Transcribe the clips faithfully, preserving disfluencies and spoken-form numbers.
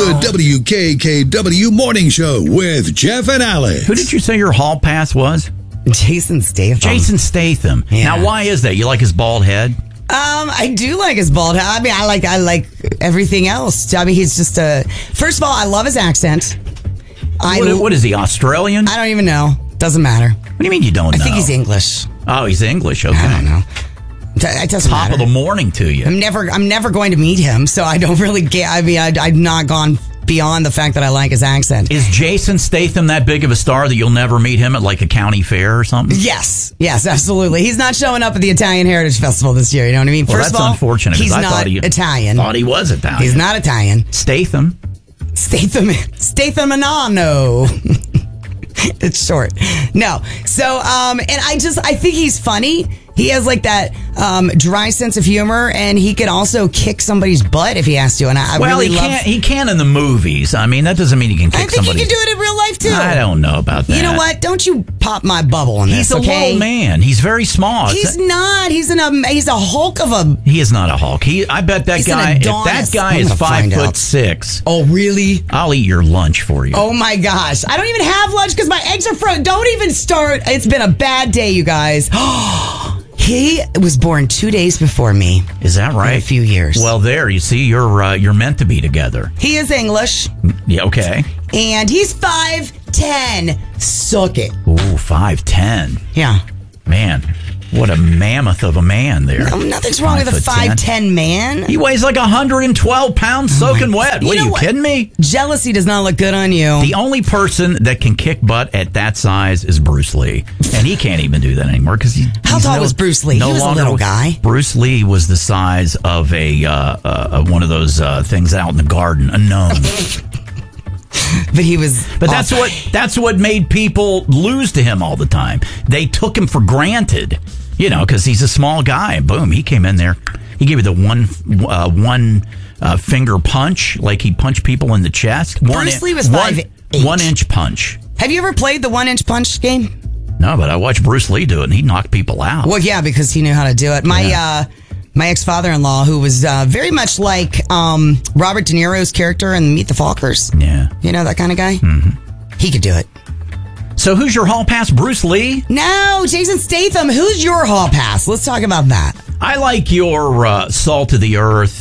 The W K K W Morning Show with Jeff and Alex. Who did you say your hall pass was? Jason Statham. Jason Statham. Yeah. Now, why is that? You like his bald head? Um, I do like his bald head. I mean, I like I like everything else. I mean, he's just a. First of all, I love his accent. I What, what is he, Australian? I don't even know. Doesn't matter. What do you mean you don't I know? think he's English. Oh, he's English. Okay. I don't know. It doesn't Top matter. of the morning to you. I'm never. I'm never going to meet him, so I don't really get. I mean, I, I've not gone beyond the fact that I like his accent. Is Jason Statham that big of a star that you'll never meet him at like a county fair or something? Yes, yes, absolutely. He's not showing up at the Italian Heritage Festival this year. You know what I mean? Well, First that's of all, unfortunate. 'cause he's I not thought he, Italian. Thought he was Italian. He's not Italian. Statham. Statham. Statham Anano. It's short. No. So, um, and I just, I think he's funny. He has like that um, dry sense of humor, and he can also kick somebody's butt if he has to. And I, I Well, really he love. can't. He can in the movies. I mean, that doesn't mean he can kick I think somebody. he can do it in real life too. I don't know about that. You know what? Don't you pop my bubble on He's this, a okay? little man. He's very small. He's not. He's an. Um, he's a hulk of a. He is not a Hulk. He. I bet that He's an guy. If that Adonis. guy I'm is gonna five find foot out. six, Oh, really? I'll eat your lunch for you. Oh my gosh! I don't even have lunch because my eggs are frozen. Don't even start. It's been a bad day, you guys. He was born two days before me. Is that right? In a few years. Well, there you see, you're uh, you're meant to be together. He is English, Yeah. Okay. and he's five ten. Suck it. Ooh, five ten. Yeah. Man, what a mammoth of a man there. No, nothing's wrong with a foot five ten man. He weighs like one hundred twelve pounds soaking wet. You What, know are you what? kidding me? Jealousy does not look good on you. The only person that can kick butt at that size is Bruce Lee. And he can't even do that anymore because he. How he's tall no- was Bruce Lee? No He was a longer- little guy. Bruce Lee was the size of a uh, uh, one of those uh, things out in the garden, a gnome. But he was. But that's awful. what that's what made people lose to him all the time. They took him for granted, you know, because he's a small guy. Boom, he came in there. He gave you the one uh, one uh, finger punch, like he'd punch people in the chest. One Bruce in- Lee was one, five eight. one inch punch. Have you ever played the one inch punch game? No, but I watched Bruce Lee do it, and he knocked people out. Well, yeah, because he knew how to do it. My Yeah. uh, my ex father in law, who was uh, very much like um, Robert De Niro's character in Meet the Fockers. Yeah. You know that kind of guy. Mm-hmm. He could do it. So who's your hall pass? Bruce Lee? No, Jason Statham. Who's your hall pass? Let's talk about that. I like your uh, salt of the earth.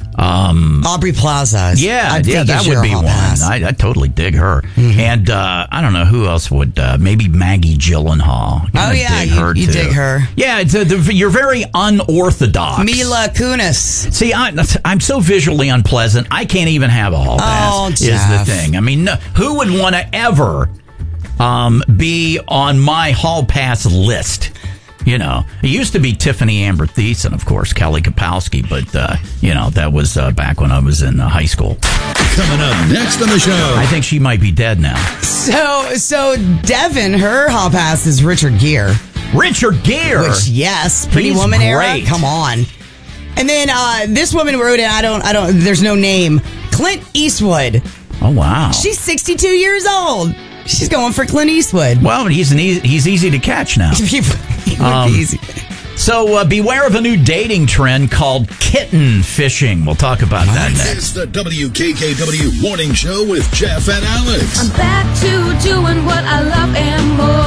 Um, Aubrey Plaza. is- Yeah, I yeah, think that is would your be hall one. pass. I, I totally dig her. And uh, I don't know who else would. Uh, maybe Maggie Gyllenhaal. Kinda Oh, yeah, dig you- her you too. dig her. Yeah, it's a, the, you're very unorthodox. Mila Kunis. See, I, I'm so visually unpleasant. I can't even have a hall pass. Oh, is Jeff. the thing. I mean, no, who would want to ever um, be on my hall pass list? You know, it used to be Tiffany Amber Thiessen, of course, Kelly Kapowski, but, uh, you know, that was uh, back when I was in uh, high school. Coming up next on the show. I think she might be dead now. So, so Devin, her hall pass is Richard Gere. Richard Gere. Which, yes, Pretty He's Woman era. great. Come on. And then uh, this woman wrote it. I don't. I don't. There's no name. Clint Eastwood. Oh, wow. She's sixty-two years old. She's going for Clint Eastwood. Well, he's an easy, he's easy to catch now. He would Um, be easy. So uh, beware of a new dating trend called kitten fishing. We'll talk about that next. It's the W K K W Morning Show with Jeff and Alex. I'm back to doing what I love and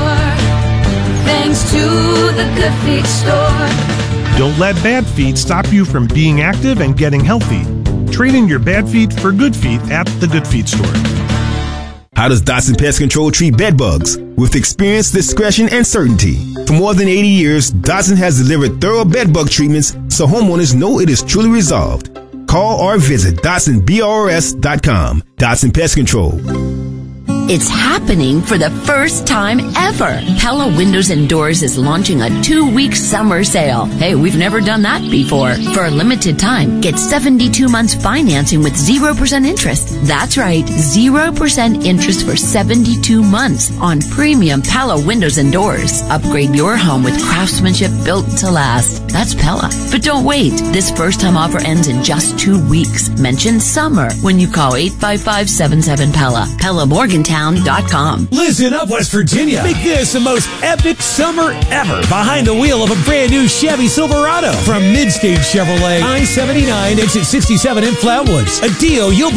more, thanks to the Good Feet store. Don't let bad feet stop you from being active and getting healthy. Trade in your bad feet for good feet at the Good Feet store. How does Dotson Pest Control treat bed bugs? With experience, discretion, and certainty. For more than eighty years, Dotson has delivered thorough bed bug treatments so homeowners know it is truly resolved. Call or visit Dotson B R S dot com. Dotson Pest Control. It's happening for the first time ever. Pella Windows and Doors is launching a two-week summer sale. Hey, we've never done that before. For a limited time, get seventy-two months financing with zero percent interest. That's right, zero percent interest for seventy-two months on premium Pella Windows and Doors. Upgrade your home with craftsmanship built to last. That's Pella. But don't wait. This first-time offer ends in just two weeks. Mention summer when you call eight five five, seven seven, Pella. Pella Morgantown dot com. Listen up, West Virginia. Make this the most epic summer ever behind the wheel of a brand new Chevy Silverado from Midstage Chevrolet, I seventy-nine, exit sixty-seven in Flatwoods. A deal you'll